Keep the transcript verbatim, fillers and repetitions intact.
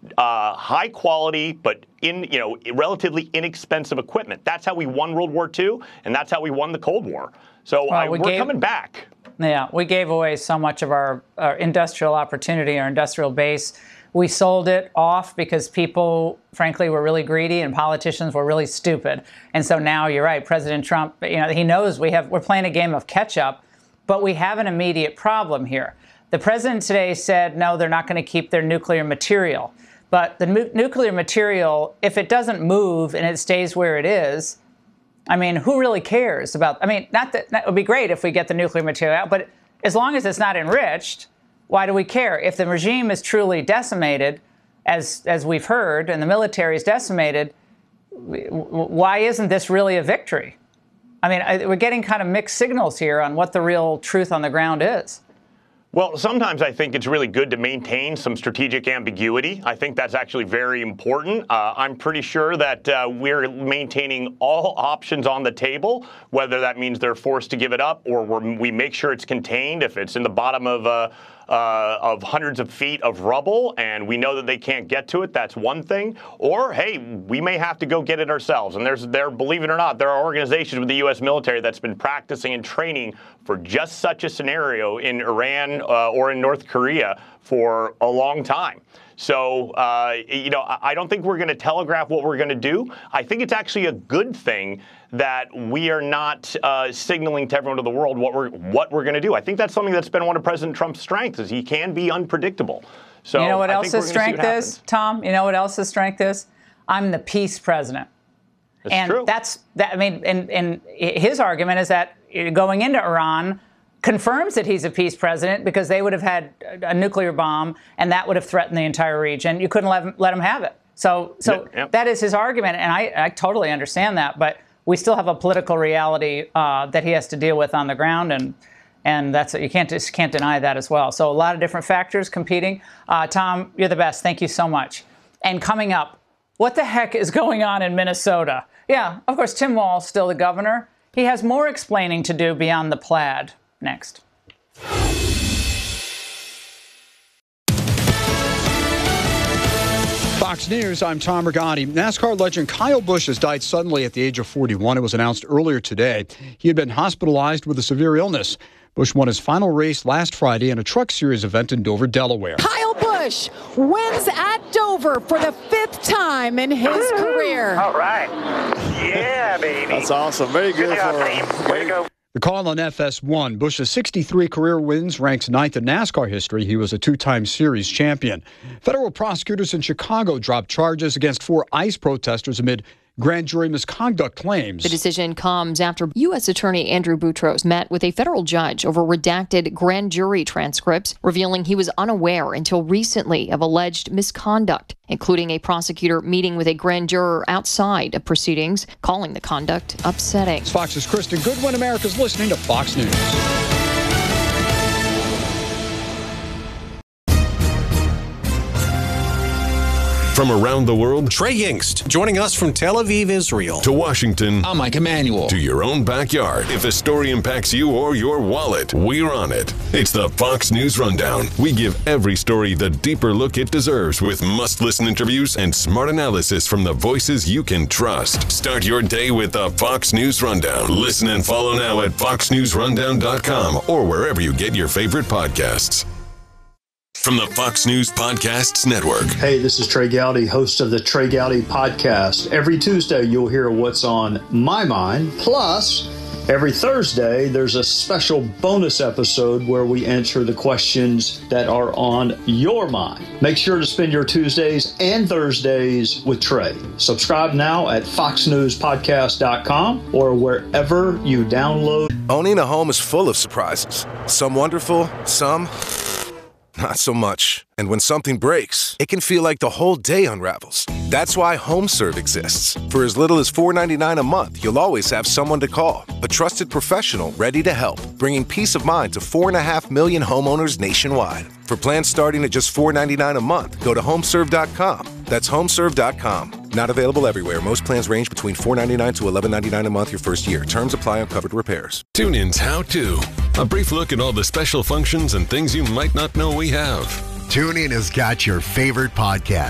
uh, high quality, but in you know relatively inexpensive equipment. That's how we won World War Two, and that's how we won the Cold War. So well, I, we we're gave, coming back. Yeah, we gave away so much of our, our industrial opportunity, our industrial base. We sold it off because people, frankly, were really greedy and politicians were really stupid. And so now you're right, President Trump, you know, he knows we have we're playing a game of catch up, but we have an immediate problem here. The president today said, no, they're not going to keep their nuclear material. But the nu- nuclear material, if it doesn't move and it stays where it is, I mean, who really cares about, I mean, not that, that would be great if we get the nuclear material out, but as long as it's not enriched, why do we care? If the regime is truly decimated, as as we've heard, and the military is decimated, why isn't this really a victory? I mean, I, we're getting kind of mixed signals here on what the real truth on the ground is. Well, sometimes I think it's really good to maintain some strategic ambiguity. I think that's actually very important. Uh, I'm pretty sure that uh, we're maintaining all options on the table, whether that means they're forced to give it up or we're, we make sure it's contained. If it's in the bottom of uh, uh, of hundreds of feet of rubble and we know that they can't get to it, that's one thing. Or, hey, we may have to go get it ourselves. And there's there, believe it or not, there are organizations with the U S military that's been practicing and training for just such a scenario in Iran uh, or in North Korea for a long time. So, uh, you know, I don't think we're going to telegraph what we're going to do. I think it's actually a good thing that we are not uh, signaling to everyone of the world what we're what we're going to do. I think that's something that's been one of President Trump's strengths, is he can be unpredictable. So you know what I else his strength is, Tom? You know what else his strength is? I'm the peace president. That's and true. that's that. I mean, and, and his argument is that going into Iran confirms that he's a peace president because they would have had a nuclear bomb and that would have threatened the entire region. You couldn't let him, let him have it. So, so yeah, yeah. that is his argument, and I, I totally understand that. But we still have a political reality uh, that he has to deal with on the ground, and and that's you can't just can't deny that as well. So a lot of different factors competing. Uh, Tom, you're the best. Thank you so much. And coming up, what the heck is going on in Minnesota? Yeah, of course, Tim Walz still the governor. He has more explaining to do beyond the plaid. Next. Fox News, I'm Tom Rigotti. NASCAR legend Kyle Busch has died suddenly at the age of forty-one. It was announced earlier today. He had been hospitalized with a severe illness. Busch won his final race last Friday in a Truck Series event in Dover, Delaware. Kyle Busch wins at Dover for the fifth time in his career. All right. Yeah, baby. That's awesome. Very good, good job, for him. team. Way to go. The call on F S one. Busch's sixty-three career wins ranks ninth in NASCAR history. He was a two-time series champion. Federal prosecutors in Chicago dropped charges against four ICE protesters amid grand jury misconduct claims. The decision comes after U S Attorney Andrew Boutros met with a federal judge over redacted grand jury transcripts, revealing he was unaware until recently of alleged misconduct, including a prosecutor meeting with a grand juror outside of proceedings, calling the conduct upsetting. It's Fox's Kristen Goodwin. America's listening to Fox News. From around the world, Trey Yingst, joining us from Tel Aviv, Israel. To Washington, I'm Mike Emanuel. To your own backyard. If a story impacts you or your wallet, we're on it. It's the Fox News Rundown. We give every story the deeper look it deserves with must-listen interviews and smart analysis from the voices you can trust. Start your day with the Fox News Rundown. Listen and follow now at fox news rundown dot com or wherever you get your favorite podcasts. From the Fox News Podcasts Network. Hey, this is Trey Gowdy, host of the Trey Gowdy Podcast. Every Tuesday, you'll hear what's on my mind. Plus, every Thursday, there's a special bonus episode where we answer the questions that are on your mind. Make sure to spend your Tuesdays and Thursdays with Trey. Subscribe now at fox news podcast dot com or wherever you download. Owning a home is full of surprises. Some wonderful, some not so much. And when something breaks, it can feel like the whole day unravels. That's why HomeServe exists. For as little as four dollars and ninety-nine cents a month, you'll always have someone to call. A trusted professional ready to help, bringing peace of mind to four point five million homeowners nationwide. For plans starting at just four dollars and ninety-nine cents a month, go to home serve dot com. That's home serve dot com. Not available everywhere. Most plans range between four dollars and ninety-nine cents to eleven dollars and ninety-nine cents a month your first year. Terms apply on covered repairs. TuneIn's How To. A brief look at all the special functions and things you might not know we have. TuneIn has got your favorite podcast.